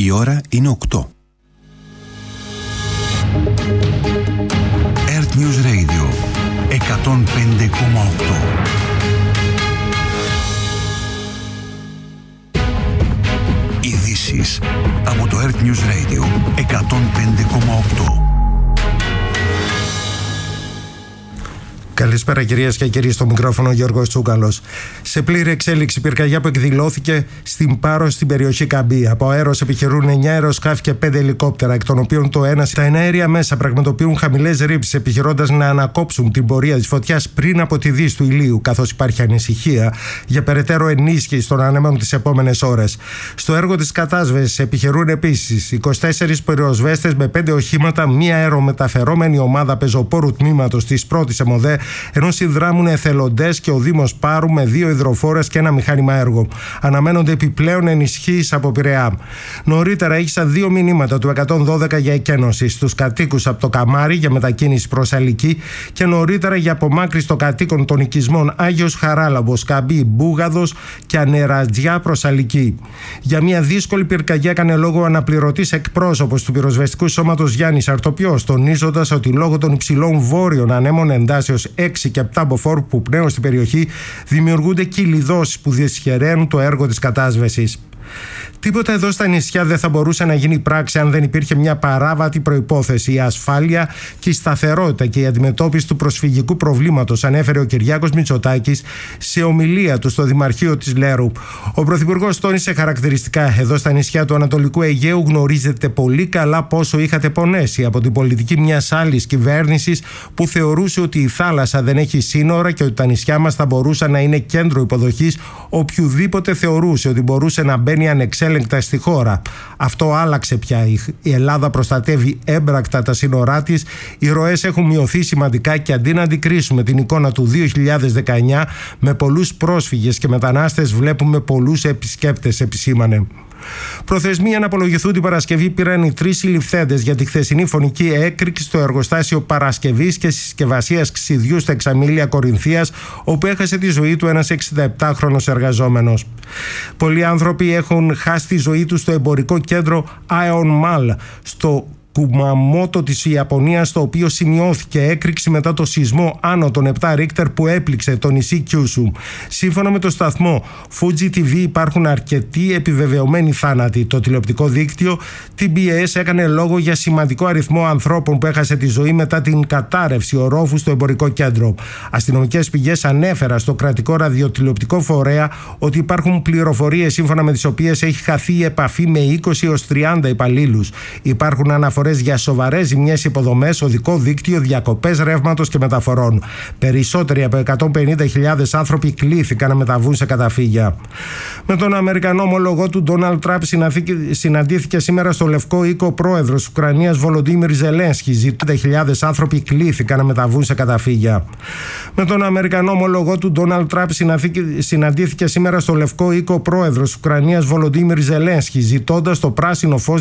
Η ώρα είναι 8. Earth News Radio 105,8. Ειδήσεις από το Earth News Radio 105,8. Καλησπέρα κυρίες και κύριοι, στο μικρόφωνο Γιώργος Τσούκαλος. Σε πλήρη εξέλιξη πυρκαγιά που εκδηλώθηκε στην Πάρο στην περιοχή Καμπή. Από αέρος επιχειρούν 9 αεροσκάφη και 5 ελικόπτερα, εκ των οποίων το ένα τα εναέρια μέσα πραγματοποιούν χαμηλές ρήψεις, επιχειρώντας να ανακόψουν την πορεία της φωτιάς πριν από τη δύση του ηλίου, καθώς υπάρχει ανησυχία για περαιτέρω ενίσχυση των ανέμων τις επόμενες ώρες. Στο έργο της κατάσβεσης επιχειρούν επίσης 24 πυροσβέστες με 5 οχήματα, μία αερομεταφερόμενη ομάδα πεζοπόρου τμήματος της πρώτης ΕΜΟΔΕ, ενώ συνδράμουν εθελοντές και ο Δήμος Πάρου με 2 υδροφόρες και ένα μηχάνημα έργο. Αναμένονται επιπλέον ενισχύσεις από Πειραιά. Νωρίτερα ήχησαν 2 μηνύματα του 112 για εκένωση στους κατοίκους από το Καμάρι για μετακίνηση προς Αλική και νωρίτερα για απομάκρυνση των κατοίκων των οικισμών Άγιος Χαράλαμπος, Καμπή, Μπούγαδος και Ανερατζιά προς Αλική. Για μια δύσκολη πυρκαγιά έκανε λόγο ο αναπληρωτής εκπρόσωπος του πυροσβεστικού σώματος Γιάννης Αρτοπιός, τονίζοντας ότι λόγω των υψηλών βόρειων ανέμων εντάσεως 6 και 7 μποφόρ που πνέουν στην περιοχή δημιουργούνται κυλιδώσεις που δυσχεραίνουν το έργο της κατάσβεσης. Τίποτα εδώ στα νησιά δεν θα μπορούσε να γίνει πράξη αν δεν υπήρχε μια παράβατη προϋπόθεση: η ασφάλεια και η σταθερότητα και η αντιμετώπιση του προσφυγικού προβλήματος, ανέφερε ο Κυριάκος Μητσοτάκης σε ομιλία του στο Δημαρχείο της Λέρου. Ο Πρωθυπουργός τόνισε χαρακτηριστικά: εδώ στα νησιά του Ανατολικού Αιγαίου γνωρίζετε πολύ καλά πόσο είχατε πονέσει από την πολιτική μιας άλλης κυβέρνησης που θεωρούσε ότι η θάλασσα δεν έχει σύνορα και ότι τα νησιά μας θα μπορούσαν να είναι κέντρο υποδοχής οποιουδήποτε θεωρούσε ότι μπορούσε να μπαίνει ανεξέλεγκτα στη χώρα. Αυτό άλλαξε πια. Η Ελλάδα προστατεύει έμπρακτα τα σύνορά της. Οι ροές έχουν μειωθεί σημαντικά και αντί να αντικρίσουμε την εικόνα του 2019 με πολλούς πρόσφυγες και μετανάστες, βλέπουμε πολλούς επισκέπτες, επισήμανε. Προθεσμία να απολογηθούν την Παρασκευή πήραν οι 3 συλληφθέντες για τη χθεσινή φωνική έκρηξη στο εργοστάσιο παρασκευής και συσκευασίας ξυδιού στα Εξαμήλια Κορινθίας, όπου έχασε τη ζωή του ένας 67χρονος εργαζόμενος. Πολλοί άνθρωποι έχουν χάσει τη ζωή τους στο εμπορικό κέντρο Ion Mall στο Κουμαμότο της Ιαπωνίας, το οποίο σημειώθηκε έκρηξη μετά το σεισμό άνω των 7 Ρίχτερ που έπληξε το νησί Κιούσου. Σύμφωνα με το σταθμό Fuji TV υπάρχουν αρκετοί επιβεβαιωμένοι θάνατοι. Το τηλεοπτικό δίκτυο TBS έκανε λόγο για σημαντικό αριθμό ανθρώπων που έχασε τη ζωή μετά την κατάρρευση ορόφου στο εμπορικό κέντρο. Αστυνομικές πηγές ανέφεραν στο κρατικό ραδιοτηλεοπτικό φορέα ότι υπάρχουν πληροφορίες σύμφωνα με τις οποίες έχει χαθεί η επαφή με 20 έως 30 υπαλλήλους. Υπάρχουν αναφορές για σοβαρές ζημιές υποδομές, οδικό δίκτυο, διακοπές ρεύματος και μεταφορών. Περισσότεροι από 150.000 άνθρωποι κλήθηκαν να μεταβούν σε καταφύγια. Με τον Αμερικανό ομολογό του Ντόναλντ Τραμπ συναντήθηκε σήμερα στο Λευκό Οίκο ο πρόεδρος της Ουκρανίας Βολοντίμιρ Ζελένσκι. 70.000 άνθρωποι κλήθηκαν να μεταβούν σε καταφύγια. Με τον Αμερικανό ομολογό του Ντόναλντ Τραμπ συναντήθηκε σήμερα στο Λευκό Οίκο ο πρόεδρος της Ουκρανίας Βολοντίμιρ Ζελένσκι, ζητώντας το πράσινο φως